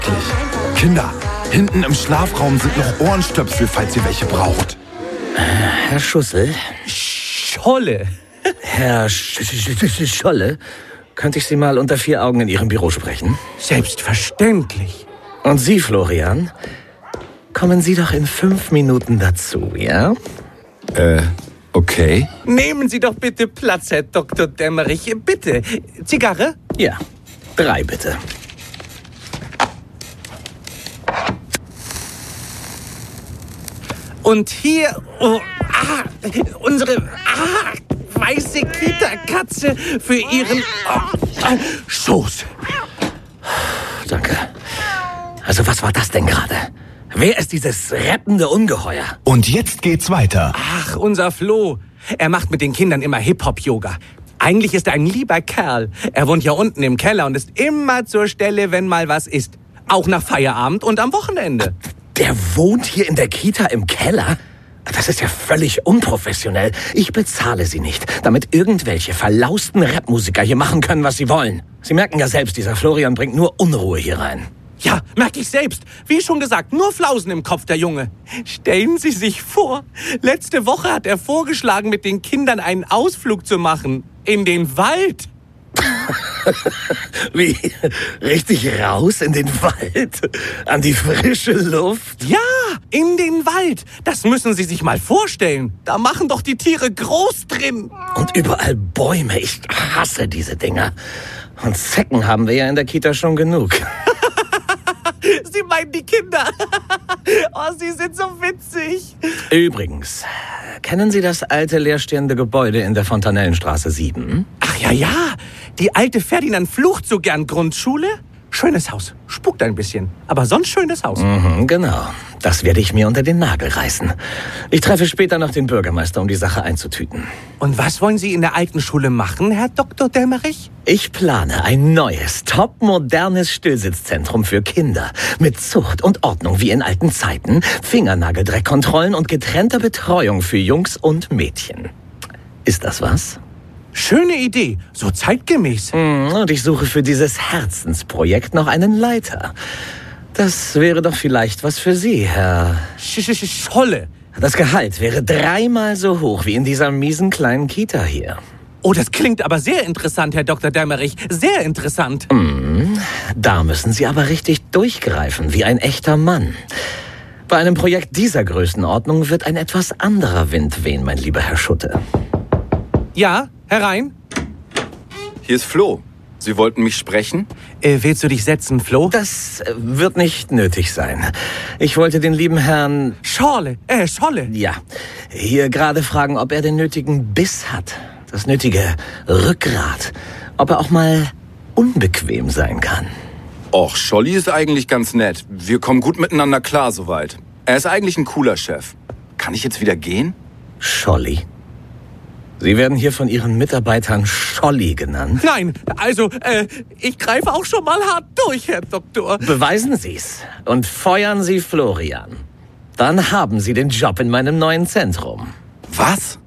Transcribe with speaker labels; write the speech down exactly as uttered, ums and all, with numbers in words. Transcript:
Speaker 1: Kinder, hinten im Schlafraum sind noch Ohrenstöpsel, falls ihr welche braucht.
Speaker 2: Herr Schussel?
Speaker 3: Scholle.
Speaker 2: Herr Sch Sch Scholle, könnte ich Sie mal unter vier Augen in Ihrem Büro sprechen?
Speaker 3: Selbstverständlich.
Speaker 2: Und Sie, Florian, kommen Sie doch in fünf Minuten dazu, ja?
Speaker 1: Äh, okay.
Speaker 3: Nehmen Sie doch bitte Platz, Herr Doktor Dämmerich. Bitte. Zigarre?
Speaker 2: Ja, drei bitte.
Speaker 3: Und hier, oh, ah, unsere ah, weiße Kita-Katze für ihren oh, oh, Schoß.
Speaker 2: Danke. Also was war das denn gerade? Wer ist dieses rettende Ungeheuer?
Speaker 1: Und jetzt geht's weiter.
Speaker 3: Ach, unser Flo. Er macht mit den Kindern immer Hip-Hop-Yoga. Eigentlich ist er ein lieber Kerl. Er wohnt ja unten im Keller und ist immer zur Stelle, wenn mal was ist. Auch nach Feierabend und am Wochenende.
Speaker 2: Der wohnt hier in der Kita im Keller? Das ist ja völlig unprofessionell. Ich bezahle Sie nicht, damit irgendwelche verlausten Rapmusiker hier machen können, was sie wollen. Sie merken ja selbst, dieser Florian bringt nur Unruhe hier rein.
Speaker 3: Ja, merke ich selbst. Wie schon gesagt, nur Flausen im Kopf, der Junge. Stellen Sie sich vor, letzte Woche hat er vorgeschlagen, mit den Kindern einen Ausflug zu machen. In den Wald.
Speaker 2: Wie? Richtig raus in den Wald? An die frische Luft?
Speaker 3: Ja, in den Wald. Das müssen Sie sich mal vorstellen. Da machen doch die Tiere groß drin.
Speaker 2: Und überall Bäume. Ich hasse diese Dinger. Und Zecken haben wir ja in der Kita schon genug.
Speaker 3: Sie meinen die Kinder. Oh, Sie sind so witzig.
Speaker 2: Übrigens, kennen Sie das alte leerstehende Gebäude in der Fontanellenstraße sieben?
Speaker 3: Ach ja, ja. Die alte Ferdinand flucht so gern Grundschule. Schönes Haus. Spukt ein bisschen. Aber sonst schönes Haus.
Speaker 2: Mhm, genau. Das werde ich mir unter den Nagel reißen. Ich treffe später noch den Bürgermeister, um die Sache einzutüten.
Speaker 3: Und was wollen Sie in der alten Schule machen, Herr Doktor Dämmerich?
Speaker 2: Ich plane ein neues, topmodernes Stillsitzzentrum für Kinder. Mit Zucht und Ordnung wie in alten Zeiten, Fingernageldreckkontrollen und getrennter Betreuung für Jungs und Mädchen. Ist das was?
Speaker 3: Schöne Idee, so zeitgemäß.
Speaker 2: Und ich suche für dieses Herzensprojekt noch einen Leiter. Das wäre doch vielleicht was für Sie, Herr...
Speaker 3: Scholle.
Speaker 2: Das Gehalt wäre dreimal so hoch wie in dieser miesen kleinen Kita hier.
Speaker 3: Oh, das klingt aber sehr interessant, Herr Doktor Dämmerich. Sehr interessant.
Speaker 2: Mm, da müssen Sie aber richtig durchgreifen, wie ein echter Mann. Bei einem Projekt dieser Größenordnung wird ein etwas anderer Wind wehen, mein lieber Herr Schutte.
Speaker 3: Ja, herein.
Speaker 4: Hier ist Flo. Sie wollten mich sprechen?
Speaker 3: Äh, willst du dich setzen, Flo?
Speaker 2: Das wird nicht nötig sein. Ich wollte den lieben Herrn...
Speaker 3: Scholle, äh, Scholle.
Speaker 2: Ja, hier gerade fragen, ob er den nötigen Biss hat. Das nötige Rückgrat. Ob er auch mal unbequem sein kann.
Speaker 4: Och, Scholli ist eigentlich ganz nett. Wir kommen gut miteinander klar soweit. Er ist eigentlich ein cooler Chef. Kann ich jetzt wieder gehen?
Speaker 2: Scholli? Sie werden hier von Ihren Mitarbeitern Scholli genannt?
Speaker 3: Nein, also, äh, ich greife auch schon mal hart durch, Herr Doktor.
Speaker 2: Beweisen Sie's und feuern Sie Florian. Dann haben Sie den Job in meinem neuen Zentrum.
Speaker 4: Was?